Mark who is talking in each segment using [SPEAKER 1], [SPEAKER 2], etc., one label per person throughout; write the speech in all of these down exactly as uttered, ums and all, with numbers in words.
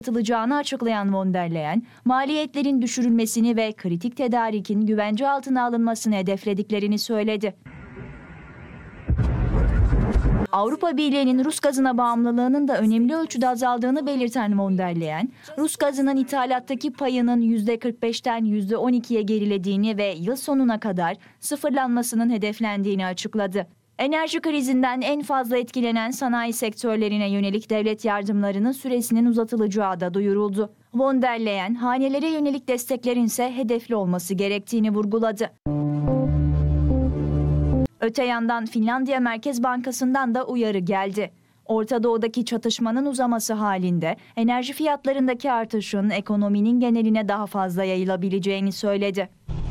[SPEAKER 1] atılacağını açıklayan von der Leyen, maliyetlerin düşürülmesini ve kritik tedarikin güvence altına alınmasını hedeflediklerini söyledi. Avrupa Birliği'nin Rus gazına bağımlılığının da önemli ölçüde azaldığını belirten von der Leyen, Rus gazının ithalattaki payının yüzde kırk beşten yüzde on ikiye gerilediğini ve yıl sonuna kadar sıfırlanmasının hedeflendiğini açıkladı. Enerji krizinden en fazla etkilenen sanayi sektörlerine yönelik devlet yardımlarının süresinin uzatılacağı da duyuruldu. Von der Leyen, hanelere yönelik desteklerin ise hedefli olması gerektiğini vurguladı. Öte yandan Finlandiya Merkez Bankası'ndan da uyarı geldi. Orta Doğu'daki çatışmanın uzaması halinde enerji fiyatlarındaki artışın ekonominin geneline daha fazla yayılabileceğini söyledi.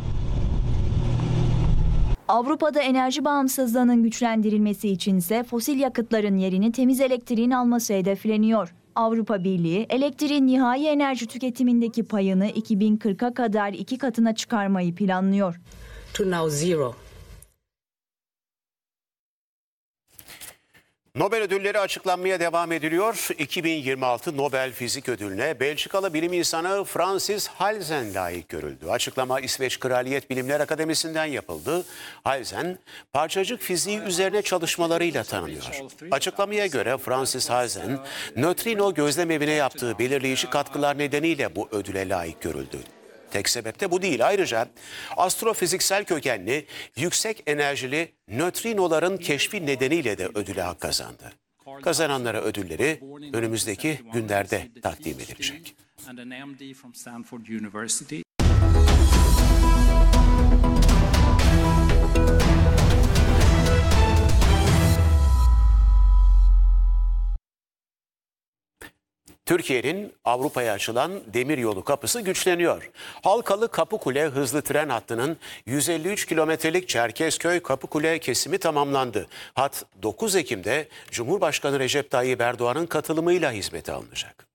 [SPEAKER 1] Avrupa'da enerji bağımsızlığının güçlendirilmesi içinse fosil yakıtların yerini temiz elektriğin alması hedefleniyor. Avrupa Birliği, elektriğin nihai enerji tüketimindeki payını iki bin kırka kadar iki katına çıkarmayı planlıyor.
[SPEAKER 2] To now zero.
[SPEAKER 3] Nobel ödülleri açıklanmaya devam ediliyor. iki bin yirmi altı Nobel Fizik Ödülü'ne Belçikalı bilim insanı Francis Halsen layık görüldü. Açıklama İsveç Kraliyet Bilimler Akademisi'nden yapıldı. Halsen, parçacık fiziği üzerine çalışmalarıyla tanınıyor. Açıklamaya göre Francis Halsen, nötrino gözlemevine yaptığı belirleyici katkılar nedeniyle bu ödüle layık görüldü. Tek sebep de bu değil. Ayrıca astrofiziksel kökenli, yüksek enerjili nötrinoların keşfi nedeniyle de ödüle hak kazandı. Kazananlara ödülleri önümüzdeki günlerde takdim edilecek. Türkiye'nin Avrupa'ya açılan demiryolu kapısı güçleniyor. Halkalı Kapıkule hızlı tren hattının yüz elli üç kilometrelik Çerkezköy-Kapıkule kesimi tamamlandı. Hat dokuz Ekim'de Cumhurbaşkanı Recep Tayyip Erdoğan'ın katılımıyla hizmete alınacak.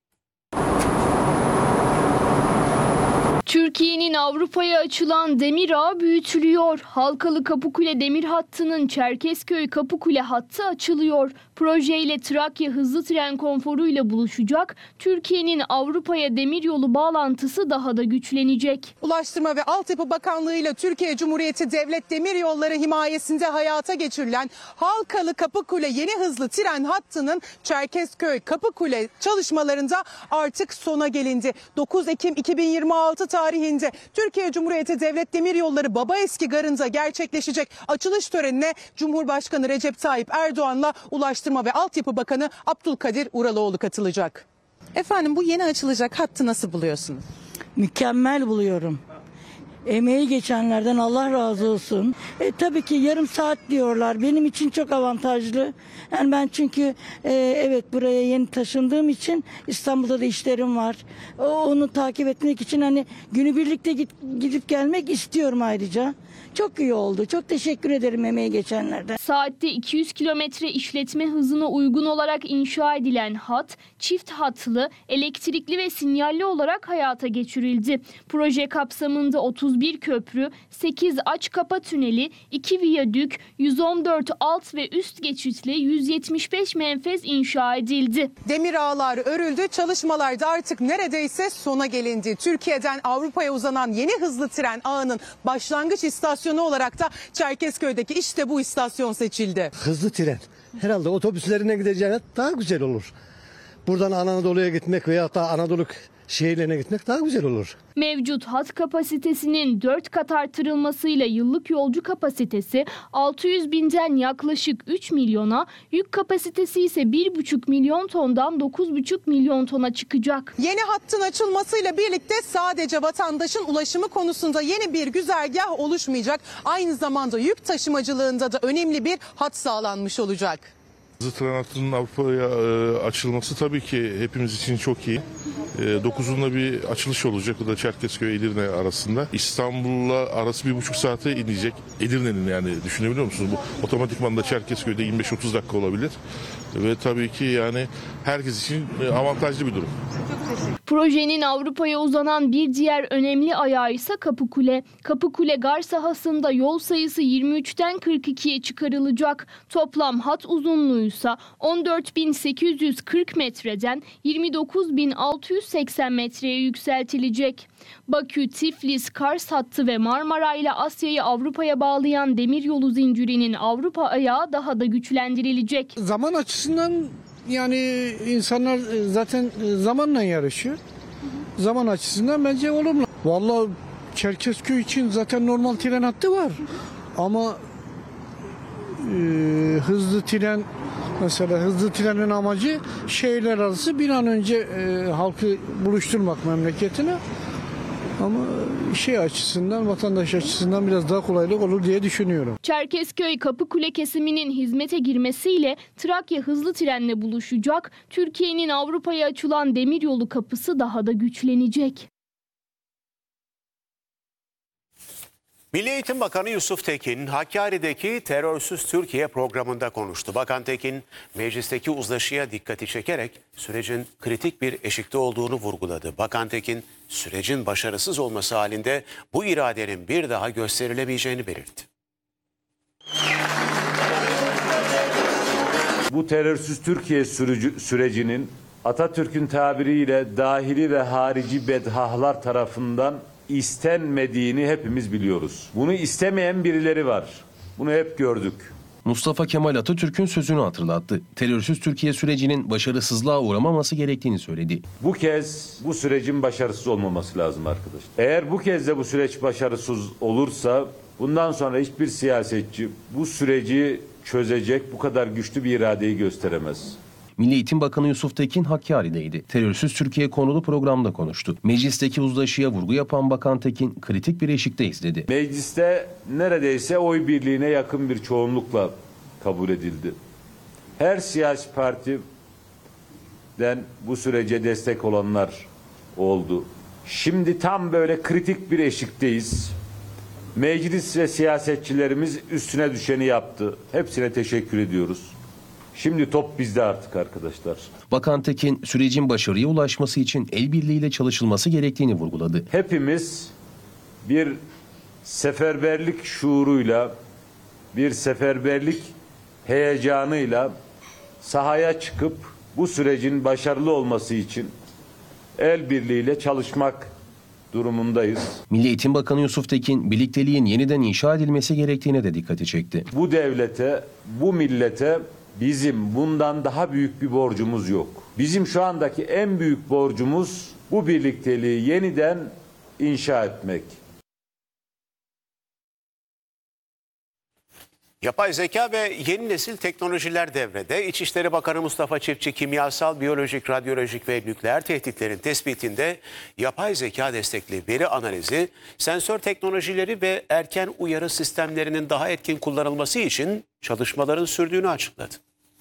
[SPEAKER 4] Türkiye'nin Avrupa'ya açılan demir ağı büyütülüyor. Halkalı Kapıkule demir hattının Çerkezköy-Kapıkule hattı açılıyor. Projeyle Trakya hızlı tren konforuyla buluşacak. Türkiye'nin Avrupa'ya demiryolu bağlantısı daha da güçlenecek.
[SPEAKER 5] Ulaştırma ve Altyapı Bakanlığı ile Türkiye Cumhuriyeti Devlet Demiryolları himayesinde hayata geçirilen Halkalı Kapıkule yeni hızlı tren hattının Çerkezköy-Kapıkule çalışmalarında artık sona gelindi. dokuz Ekim iki bin yirmi altı tarihinde Türkiye Cumhuriyeti Devlet Demiryolları Babaeski Garı'nda gerçekleşecek açılış törenine Cumhurbaşkanı Recep Tayyip Erdoğan'la Ulaştırma ve Altyapı Bakanı Abdülkadir Uraloğlu katılacak. Efendim, bu yeni açılacak hattı nasıl buluyorsunuz?
[SPEAKER 6] Mükemmel buluyorum. Emeği geçenlerden Allah razı olsun. E, tabii ki yarım saat diyorlar. Benim için çok avantajlı. Yani ben çünkü e, evet buraya yeni taşındığım için İstanbul'da da işlerim var. O, onu takip etmek için hani günübirlikte git, gidip gelmek istiyorum ayrıca. Çok iyi oldu. Çok teşekkür ederim emeği geçenlerden.
[SPEAKER 4] Saatte iki yüz kilometre işletme hızına uygun olarak inşa edilen hat, çift hatlı, elektrikli ve sinyalli olarak hayata geçirildi. Proje kapsamında otuz bir köprü, sekiz aç kapa tüneli, iki viyadük, yüz on dört alt ve üst geçitli yüz yetmiş beş menfez inşa edildi.
[SPEAKER 5] Demir ağlar örüldü. Çalışmalar da artık neredeyse sona gelindi. Türkiye'den Avrupa'ya uzanan yeni hızlı tren ağının başlangıç istasyonu olarak da Çerkezköy'deki işte bu istasyon seçildi.
[SPEAKER 7] Hızlı tren. Herhalde otobüslerine gideceğine daha güzel olur. Buradan Anadolu'ya gitmek veya da Anadolu şehirlerine gitmek daha güzel olur.
[SPEAKER 4] Mevcut hat kapasitesinin dört kat artırılmasıyla yıllık yolcu kapasitesi altı yüz binden yaklaşık üç milyona, yük kapasitesi ise bir buçuk milyon tondan dokuz buçuk milyon tona çıkacak.
[SPEAKER 5] Yeni hattın açılmasıyla birlikte sadece vatandaşın ulaşımı konusunda yeni bir güzergah oluşmayacak. Aynı zamanda yük taşımacılığında da önemli bir hat sağlanmış olacak.
[SPEAKER 8] Hızlı tren hattının Avrupa'ya açılması tabii ki hepimiz için çok iyi. dokuzunda bir açılış olacak. O da Çerkezköy Edirne arasında. İstanbul'la arası bir buçuk saate inecek. Edirne'nin, yani düşünebiliyor musunuz? Bu otomatikman da Çerkezköy'de yirmi beş otuz dakika olabilir. Ve tabii ki yani herkes için avantajlı bir durum.
[SPEAKER 4] Projenin Avrupa'ya uzanan bir diğer önemli ayağı ise Kapıkule. Kapıkule gar sahasında yol sayısı yirmi üçten kırk ikiye çıkarılacak. Toplam hat uzunluğu ise on dört bin sekiz yüz kırk metreden yirmi dokuz bin altı yüz seksen metreye yükseltilecek. Bakü, Tiflis, Kars hattı ve Marmara ile Asya'yı Avrupa'ya bağlayan demiryolu zincirinin Avrupa ayağı daha da güçlendirilecek.
[SPEAKER 2] Zaman açısından yani insanlar zaten zamanla yarışıyor. Zaman açısından bence olumlu. Vallahi Çerkezköy için zaten normal tren hattı var. Ama e, hızlı tren, mesela hızlı trenin amacı şehirler arası bir an önce e, halkı buluşturmak memleketine. Ama şey açısından, vatandaş açısından biraz daha kolaylık olur diye düşünüyorum.
[SPEAKER 4] Çerkezköy Kapıkule kesiminin hizmete girmesiyle Trakya hızlı trenle buluşacak. Türkiye'nin Avrupa'ya açılan demiryolu kapısı daha da güçlenecek.
[SPEAKER 3] Milli Eğitim Bakanı Yusuf Tekin, Hakkari'deki Terörsüz Türkiye programında konuştu. Bakan Tekin, meclisteki uzlaşıya dikkati çekerek sürecin kritik bir eşikte olduğunu vurguladı. Bakan Tekin, sürecin başarısız olması halinde bu iradenin bir daha gösterilemeyeceğini belirtti.
[SPEAKER 9] Bu terörsüz Türkiye sürücü, sürecinin Atatürk'ün tabiriyle dahili ve harici bedhahlar tarafından istenmediğini hepimiz biliyoruz. Bunu istemeyen birileri var. Bunu hep gördük.
[SPEAKER 10] Mustafa Kemal Atatürk'ün sözünü hatırlattı. Terörsüz Türkiye sürecinin başarısızlığa uğramaması gerektiğini söyledi.
[SPEAKER 9] Bu kez bu sürecin başarısız olmaması lazım arkadaşlar. Eğer bu kez de bu süreç başarısız olursa bundan sonra hiçbir siyasetçi bu süreci çözecek bu kadar güçlü bir iradeyi gösteremez.
[SPEAKER 10] Milli Eğitim Bakanı Yusuf Tekin Hakkari'deydi. Terörsüz Türkiye konulu programda konuştu. Meclisteki uzlaşıya vurgu yapan Bakan Tekin kritik bir eşikteyiz dedi.
[SPEAKER 9] Mecliste neredeyse oy birliğine yakın bir çoğunlukla kabul edildi. Her siyasi partiden bu sürece destek olanlar oldu. Şimdi tam böyle kritik bir eşikteyiz. Meclis ve siyasetçilerimiz üstüne düşeni yaptı. Hepsine teşekkür ediyoruz. Şimdi top bizde artık arkadaşlar.
[SPEAKER 10] Bakan Tekin sürecin başarıya ulaşması için el birliğiyle çalışılması gerektiğini vurguladı.
[SPEAKER 9] Hepimiz bir seferberlik şuuruyla, bir seferberlik heyecanıyla sahaya çıkıp bu sürecin başarılı olması için el birliğiyle çalışmak durumundayız.
[SPEAKER 10] Milli Eğitim Bakanı Yusuf Tekin birlikteliğin yeniden inşa edilmesi gerektiğine de dikkati çekti.
[SPEAKER 9] Bu devlete, bu millete bizim bundan daha büyük bir borcumuz yok. Bizim şu andaki en büyük borcumuz bu birlikteliği yeniden inşa etmek.
[SPEAKER 3] Yapay zeka ve yeni nesil teknolojiler devrede. İçişleri Bakanı Mustafa Çiftçi kimyasal, biyolojik, radyolojik ve nükleer tehditlerin tespitinde yapay zeka destekli veri analizi, sensör teknolojileri ve erken uyarı sistemlerinin daha etkin kullanılması için çalışmaların sürdüğünü açıkladı.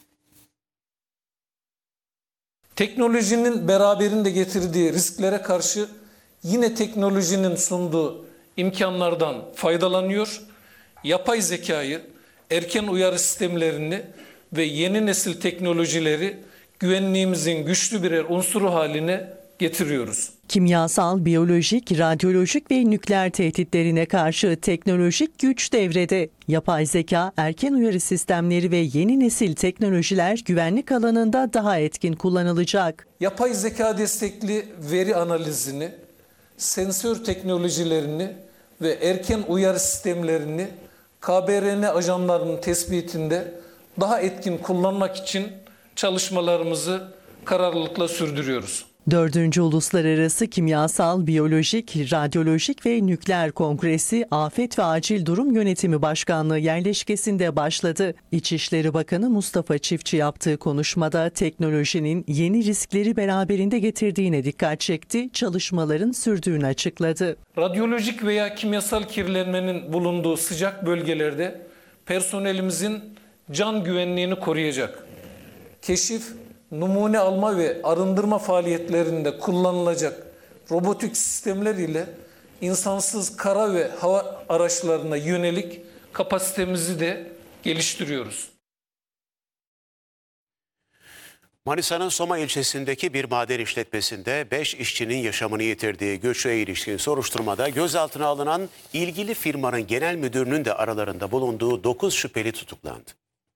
[SPEAKER 11] Teknolojinin beraberinde getirdiği risklere karşı yine teknolojinin sunduğu imkanlardan faydalanıyor. Yapay zekayı, erken uyarı sistemlerini ve yeni nesil teknolojileri güvenliğimizin güçlü birer unsuru haline getiriyoruz.
[SPEAKER 12] Kimyasal, biyolojik, radyolojik ve nükleer tehditlerine karşı teknolojik güç devrede. Yapay zeka, erken uyarı sistemleri ve yeni nesil teknolojiler güvenlik alanında daha etkin kullanılacak.
[SPEAKER 11] Yapay zeka destekli veri analizini, sensör teknolojilerini ve erken uyarı sistemlerini K B R N ajanlarının tespitinde daha etkin kullanmak için çalışmalarımızı kararlılıkla sürdürüyoruz.
[SPEAKER 12] Dördüncü Uluslararası Kimyasal, Biyolojik, Radyolojik ve Nükleer Kongresi Afet ve Acil Durum Yönetimi Başkanlığı yerleşkesinde başladı. İçişleri Bakanı Mustafa Çiftçi yaptığı konuşmada teknolojinin yeni riskleri beraberinde getirdiğine dikkat çekti, çalışmaların sürdüğünü açıkladı.
[SPEAKER 11] Radyolojik veya kimyasal kirlenmenin bulunduğu sıcak bölgelerde personelimizin can güvenliğini koruyacak, keşif, numune alma ve arındırma faaliyetlerinde kullanılacak robotik sistemler ile insansız kara ve hava araçlarına yönelik kapasitemizi de geliştiriyoruz.
[SPEAKER 3] Manisa'nın Soma ilçesindeki bir maden işletmesinde beş işçinin yaşamını yitirdiği göçe ilişkin soruşturmada gözaltına alınan ilgili firmanın genel müdürünün de aralarında bulunduğu dokuz şüpheli tutuklandı.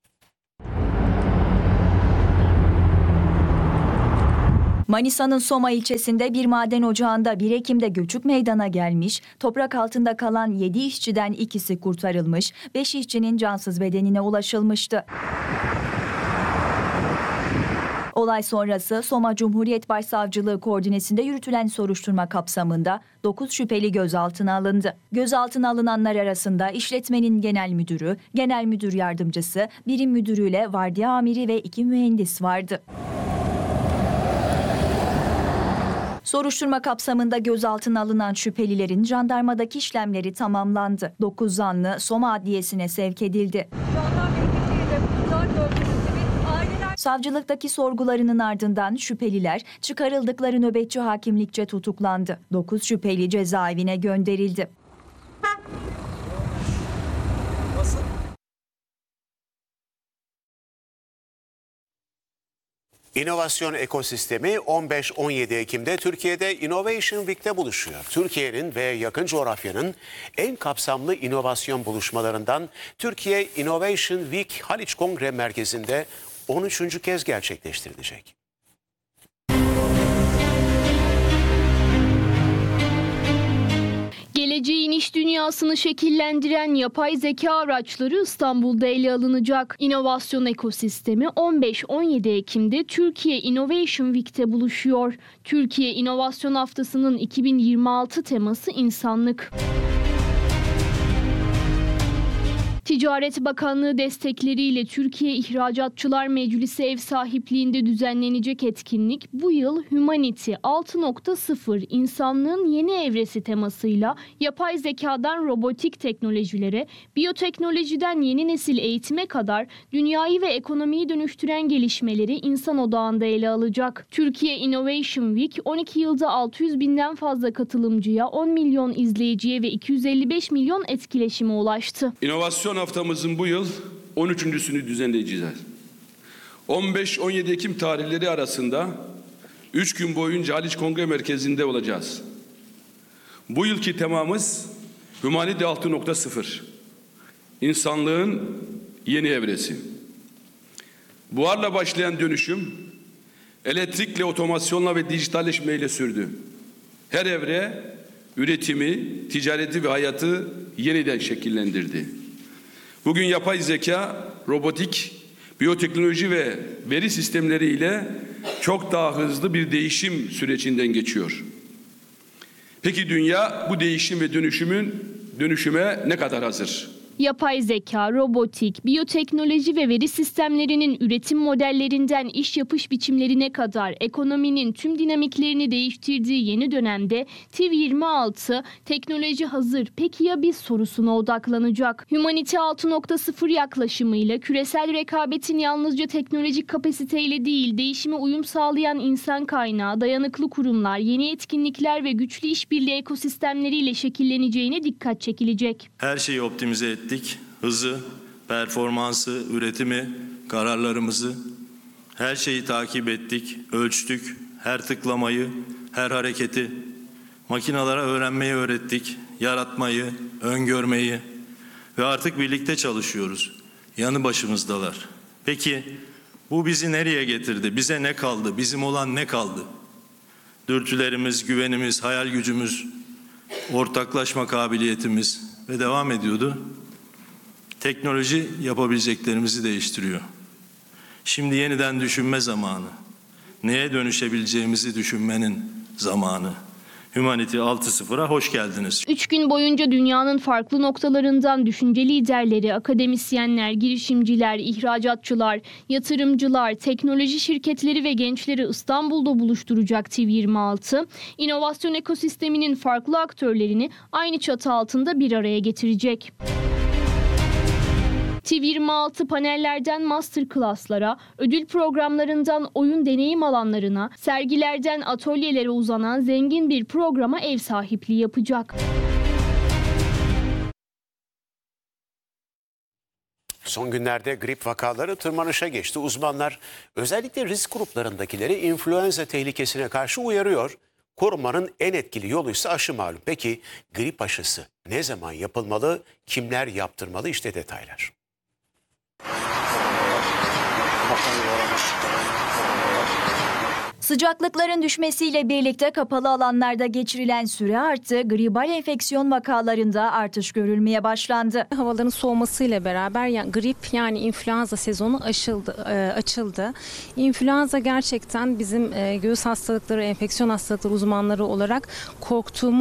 [SPEAKER 1] Manisa'nın Soma ilçesinde bir maden ocağında bir Ekim'de göçük meydana gelmiş, toprak altında kalan yedi işçiden ikisi kurtarılmış, beş işçinin cansız bedenine ulaşılmıştı. Olay sonrası Soma Cumhuriyet Başsavcılığı koordinesinde yürütülen soruşturma kapsamında dokuz şüpheli gözaltına alındı. Gözaltına alınanlar arasında işletmenin genel müdürü, genel müdür yardımcısı, birim müdürüyle vardiya amiri ve iki mühendis vardı. Soruşturma kapsamında gözaltına alınan şüphelilerin jandarmadaki işlemleri tamamlandı. dokuz zanlı Soma Adliyesi'ne sevk edildi. Savcılıktaki sorgularının ardından şüpheliler çıkarıldıkları nöbetçi hakimlikçe tutuklandı. dokuz şüpheli cezaevine gönderildi.
[SPEAKER 3] İnovasyon ekosistemi on beş on yedi Ekim'de Türkiye'de Innovation Week'te buluşuyor. Türkiye'nin ve yakın coğrafyanın en kapsamlı inovasyon buluşmalarından Türkiye Innovation Week Haliç Kongre Merkezi'nde on üçüncü kez gerçekleştirilecek.
[SPEAKER 4] Geleceğin iş dünyasını şekillendiren yapay zeka araçları İstanbul'da ele alınacak. İnovasyon ekosistemi on beş on yedi Ekim'de Türkiye Innovation Week'te buluşuyor. Türkiye İnovasyon Haftası'nın iki bin yirmi altı teması insanlık. Ticaret Bakanlığı destekleriyle Türkiye İhracatçılar Meclisi ev sahipliğinde düzenlenecek etkinlik bu yıl Humanity altı nokta sıfır insanlığın yeni evresi temasıyla yapay zekadan robotik teknolojilere, biyoteknolojiden yeni nesil eğitime kadar dünyayı ve ekonomiyi dönüştüren gelişmeleri insan odağında ele alacak. Türkiye Innovation Week on iki yılda altı yüz binden fazla katılımcıya, on milyon izleyiciye ve iki yüz elli beş milyon etkileşime ulaştı.
[SPEAKER 13] İnovasyon haftamızın bu yıl on üçüncüsünü düzenleyeceğiz. on beş on yedi Ekim tarihleri arasında üç gün boyunca Haliç Kongre Merkezi'nde olacağız. Bu yılki temamız Humanity altı nokta sıfır. İnsanlığın yeni evresi. Buharla başlayan dönüşüm elektrikle, otomasyonla ve dijitalleşmeyle sürdü. Her evre üretimi, ticareti ve hayatı yeniden şekillendirdi. Bugün yapay zeka, robotik, biyoteknoloji ve veri sistemleriyle çok daha hızlı bir değişim sürecinden geçiyor. Peki dünya bu değişim ve dönüşümün dönüşüme ne kadar hazır?
[SPEAKER 4] Yapay zeka, robotik, biyoteknoloji ve veri sistemlerinin üretim modellerinden iş yapış biçimlerine kadar ekonominin tüm dinamiklerini değiştirdiği yeni dönemde T V yirmi altı teknoloji hazır peki ya biz sorusuna odaklanacak. Humanity altı nokta sıfır yaklaşımıyla küresel rekabetin yalnızca teknolojik kapasiteyle değil, değişime uyum sağlayan insan kaynağı, dayanıklı kurumlar, yeni etkinlikler ve güçlü işbirliği ekosistemleriyle şekilleneceğine dikkat çekilecek.
[SPEAKER 14] Her şeyi optimize ettik. Hızı, performansı, üretimi, kararlarımızı, her şeyi takip ettik, ölçtük, her tıklamayı, her hareketi, makinalara öğrenmeyi öğrettik, yaratmayı, öngörmeyi ve artık birlikte çalışıyoruz. Yanı başımızdalar. Peki bu bizi nereye getirdi? Bize ne kaldı? Bizim olan ne kaldı? Dürtülerimiz, güvenimiz, hayal gücümüz, ortaklaşma kabiliyetimiz ve devam ediyordu. Teknoloji yapabileceklerimizi değiştiriyor. Şimdi yeniden düşünme zamanı. Neye dönüşebileceğimizi düşünmenin zamanı. Humanity altı sıfıra hoş geldiniz.
[SPEAKER 4] Üç gün boyunca dünyanın farklı noktalarından düşünce liderleri, akademisyenler, girişimciler, ihracatçılar, yatırımcılar, teknoloji şirketleri ve gençleri İstanbul'da buluşturacak T V yirmi altı, inovasyon ekosisteminin farklı aktörlerini aynı çatı altında bir araya getirecek. T V yirmi altı panellerden masterclass'lara, ödül programlarından oyun deneyim alanlarına, sergilerden atölyelere uzanan zengin bir programa ev sahipliği yapacak.
[SPEAKER 3] Son günlerde grip vakaları tırmanışa geçti. Uzmanlar özellikle risk gruplarındakileri influenza tehlikesine karşı uyarıyor. Korunmanın en etkili yolu ise aşı malum. Peki grip aşısı ne zaman yapılmalı, kimler yaptırmalı? İşte detaylar.
[SPEAKER 1] Sıcaklıkların düşmesiyle birlikte kapalı alanlarda geçirilen süre arttı, gribal enfeksiyon vakalarında artış görülmeye başlandı.
[SPEAKER 15] Havaların soğumasıyla beraber yani grip yani influenza sezonu açıldı. E, açıldı. İnfluenza gerçekten bizim e, göğüs hastalıkları, enfeksiyon hastalıkları uzmanları olarak korktuğumuz